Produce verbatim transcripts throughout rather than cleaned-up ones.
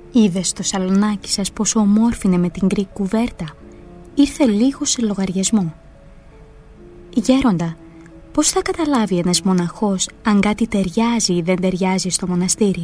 Είδες το σαλονάκι σας πόσο ομόρφινε με την γκρι κουβέρτα? Ήρθε λίγο σε λογαριασμό. Γέροντα, πώς θα καταλάβει ένας μοναχός αν κάτι ταιριάζει ή δεν ταιριάζει στο μοναστήρι?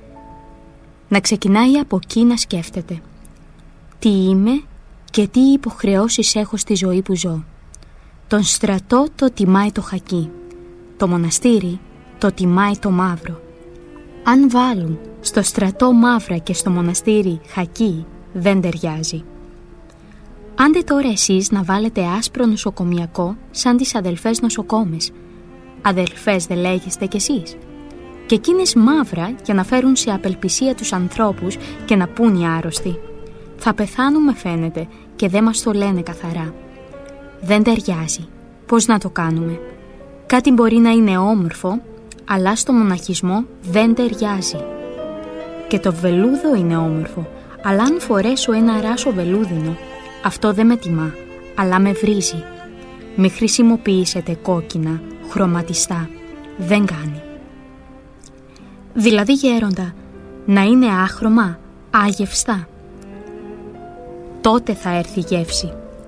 Να ξεκινάει από εκεί να σκέφτεται. Τι είμαι και τι υποχρεώσεις έχω στη ζωή που ζω. Τον στρατό το τιμάει το χακί. Το μοναστήρι το τιμάει το μαύρο. Αν βάλουν στο στρατό μαύρα και στο μοναστήρι χακί, δεν ταιριάζει. Άντε τώρα εσείς να βάλετε άσπρο νοσοκομιακό σαν τις αδελφές νοσοκόμες. Αδελφές δεν λέγεστε κι εσείς? Και εκείνες μαύρα για να φέρουν σε απελπισία τους ανθρώπους και να πούν οι άρρωστοι. Θα πεθάνουμε φαίνεται και δεν μας το λένε καθαρά. Δεν ταιριάζει. Πώς να το κάνουμε? Κάτι μπορεί να είναι όμορφο, αλλά στο μοναχισμό δεν ταιριάζει. Και το βελούδο είναι όμορφο, αλλά αν φορέσω ένα ράσο βελούδινο, αυτό δεν με τιμά, αλλά με βρίζει. Μη χρησιμοποιήσετε κόκκινα, χρωματιστά. Δεν κάνει. Δηλαδή γέροντα, να είναι άχρωμα, άγευστα. Τότε θα έρθει γεύση.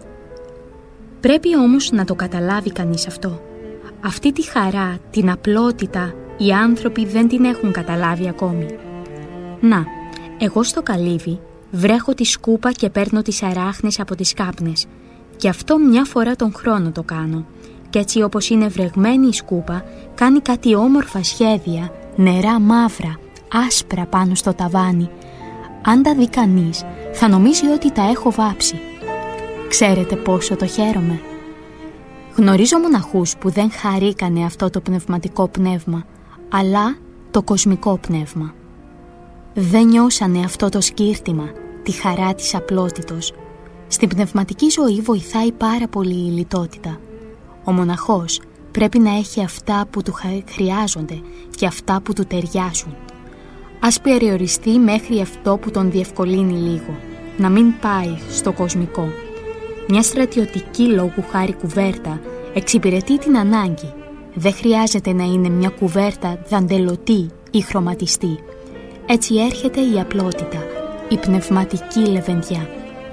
Πρέπει όμως να το καταλάβει κανείς αυτό. Αυτή τη χαρά, την απλότητα, οι άνθρωποι δεν την έχουν καταλάβει ακόμη. Να, εγώ στο καλύβι βρέχω τη σκούπα και παίρνω τις αράχνες από τις κάπνες. Και αυτό μια φορά τον χρόνο το κάνω. Κι έτσι όπως είναι βρεγμένη η σκούπα, κάνει κάτι όμορφα σχέδια, νερά μαύρα, άσπρα πάνω στο ταβάνι. Αν τα δει κανείς, θα νομίζει ότι τα έχω βάψει. Ξέρετε πόσο το χαίρομαι? Γνωρίζω μοναχούς που δεν χαρήκανε αυτό το πνευματικό πνεύμα, αλλά το κοσμικό πνεύμα. Δεν νιώσανε αυτό το σκύρτημα, τη χαρά της απλότητος. Στην πνευματική ζωή βοηθάει πάρα πολύ η λιτότητα. Ο μοναχός πρέπει να έχει αυτά που του χρειάζονται και αυτά που του ταιριάζουν. Ας περιοριστεί μέχρι αυτό που τον διευκολύνει λίγο, να μην πάει στο κοσμικό. Μια στρατιωτική λόγου χάρη κουβέρτα εξυπηρετεί την ανάγκη. Δεν χρειάζεται να είναι μια κουβέρτα δαντελωτή ή χρωματιστή. Έτσι έρχεται η απλότητα, η πνευματική λεβενδιά.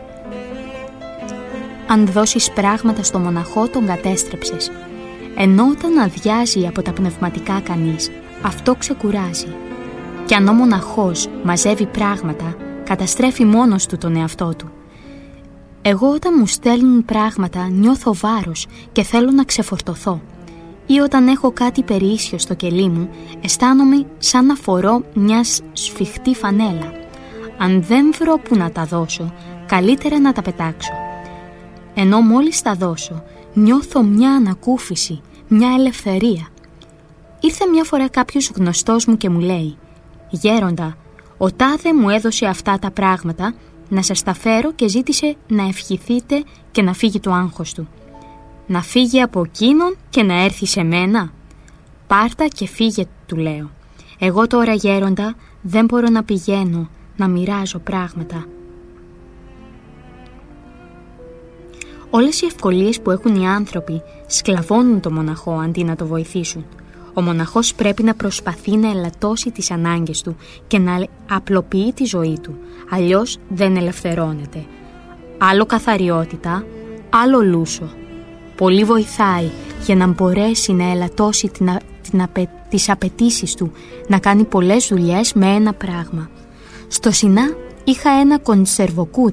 Αν δώσεις πράγματα στο μοναχό, τον κατέστρεψες. Ενώ όταν αδειάζει από τα πνευματικά κανείς, αυτό ξεκουράζει. Κι αν ο μοναχός μαζεύει πράγματα, καταστρέφει μόνος του τον εαυτό του. Εγώ όταν μου στέλνουν πράγματα νιώθω βάρος και θέλω να ξεφορτωθώ. Ή όταν έχω κάτι περίσσιο στο κελί μου, αισθάνομαι σαν να φορώ μια σφιχτή φανέλα. Αν δεν βρω που να τα δώσω, καλύτερα να τα πετάξω. Ενώ μόλις τα δώσω, νιώθω μια ανακούφιση, μια ελευθερία. Ήρθε μια φορά κάποιος γνωστός μου και μου λέει «Γέροντα, ο τάδε μου έδωσε αυτά τα πράγματα, να σας τα φέρω και ζήτησε να ευχηθείτε και να φύγει το άγχος του». «Να φύγει από εκείνον και να έρθει σε μένα?» «Πάρτα και φύγε», του λέω. «Εγώ τώρα γέροντα δεν μπορώ να πηγαίνω να μοιράζω πράγματα». Όλες οι ευκολίες που έχουν οι άνθρωποι σκλαβώνουν το μοναχό αντί να το βοηθήσουν. Ο μοναχός πρέπει να προσπαθεί να ελαττώσει τις ανάγκες του και να απλοποιεί τη ζωή του, αλλιώς δεν ελευθερώνεται. Άλλο καθαριότητα, άλλο λούσο. Πολύ βοηθάει για να μπορέσει να ελαττώσει την, την απαι, τις απαιτήσεις του, να κάνει πολλές δουλειές με ένα πράγμα. Στο Σινά είχα ένα κονσερβοκούτ